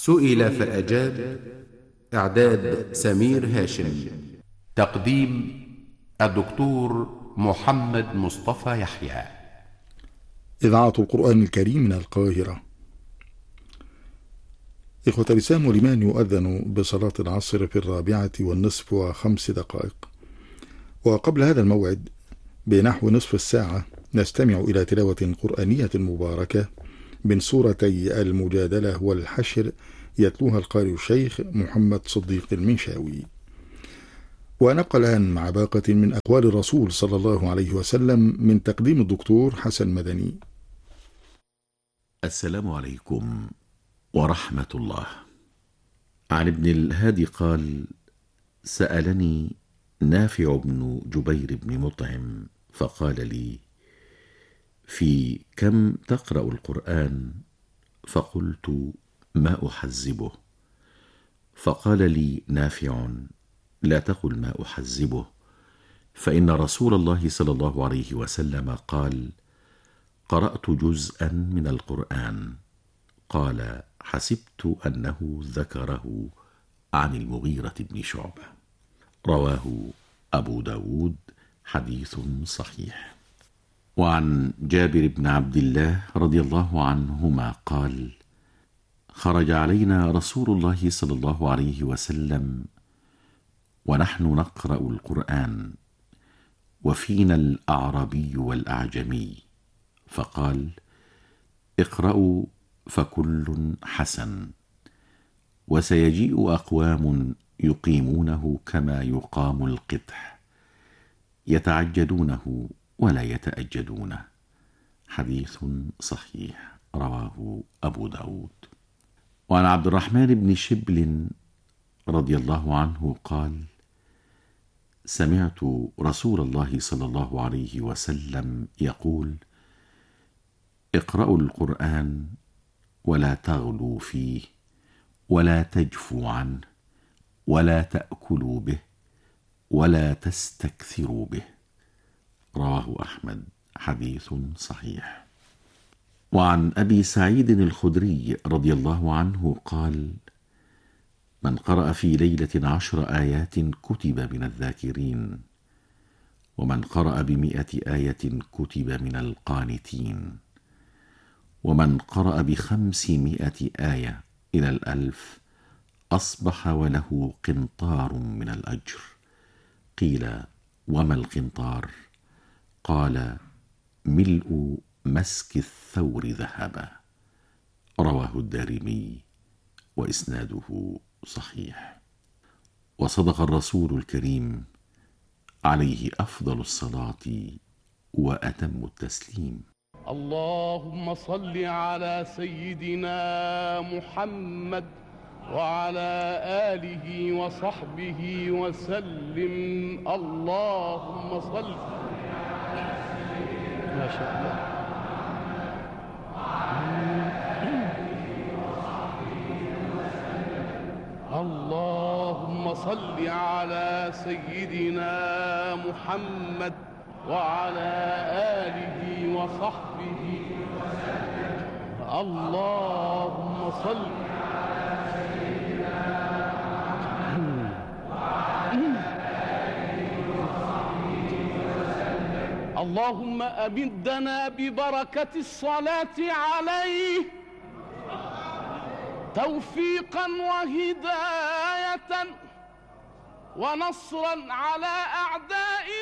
سئل فأجاب. إعداد سمير هاشم. تقديم الدكتور محمد مصطفى يحيى. إذاعة القرآن الكريم من القاهرة. إخوة الإسلام، ولمن يؤذن بصلاة العصر في 4:05، وقبل هذا الموعد بنحو نصف الساعة نستمع إلى تلاوة قرآنية مباركة من سورتي المجادلة والحشر، يتلوها القارئ الشيخ محمد صديق المنشاوي. ونبقى الآن مع باقة من أقوال الرسول صلى الله عليه وسلم من تقديم الدكتور حسن مدني. السلام عليكم ورحمة الله. عن ابن الهادي قال: سألني نافع بن جبير بن مطعم فقال لي: في كم تقرأ القرآن؟ فقلت: ما أحزبه. فقال لي نافع: لا تقل ما أحزبه، فإن رسول الله صلى الله عليه وسلم قال: قرأت جزءا من القرآن. قال: حسبت أنه ذكره عن المغيرة بن شعبة. رواه أبو داود، حديث صحيح. وعن جابر بن عبد الله رضي الله عنهما قال: خرج علينا رسول الله صلى الله عليه وسلم ونحن نقرأ القرآن، وفينا الأعرابي والأعجمي، فقال: اقرأوا فكل حسن، وسيجيء أقوام يقيمونه كما يقام القدح، يتعجلونه ولا يتأجلونه. حديث صحيح. رواه أبو داود. وعن عبد الرحمن بن شبل رضي الله عنه قال: سمعت رسول الله صلى الله عليه وسلم يقول: اقرأوا القرآن ولا تغلوا فيه، ولا تجفوا عنه، ولا تأكلوا به، ولا تستكثروا به. رواه أحمد. حديث صحيح. وعن أبي سعيد الخدري رضي الله عنه قال: من قرأ في ليلة 10 آيات كتب من الذاكرين، ومن قرأ ب100 آية كتب من القانتين، ومن قرأ ب500 آية إلى 1000 أصبح وله قنطار من الأجر. قيل: وما القنطار؟ قال: ملء مسك الثور ذهبا. رواه الدارمي، وإسناده صحيح. وصدق الرسول الكريم عليه أفضل الصلاة وأتم التسليم. اللهم صل على سيدنا محمد وعلى آله وصحبه وسلم. اللهم صل. ما شاء الله. اللهم صل على سيدنا محمد وعلى آله وصحبه وسلم. اللهم صل على سيدنا محمد وعلى آله وصحبه وسلم. اللهم أمدنا ببركة الصلاة عليه توفيقا وهداية ونصرا على أعدائنا